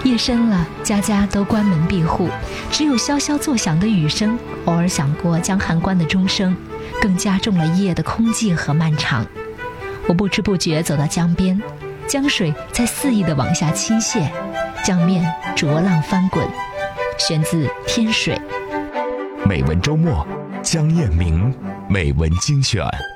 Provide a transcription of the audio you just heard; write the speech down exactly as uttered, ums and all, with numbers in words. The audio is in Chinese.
夜深了，家家都关门闭户，只有潇潇作响的雨声偶尔响过江汉关的钟声，更加重了夜的空寂和漫长。我不知不觉走到江边，江水在肆意地往下倾泻，江面浊浪翻滚。选自《天水》。 美文周末，江夜明美文精选。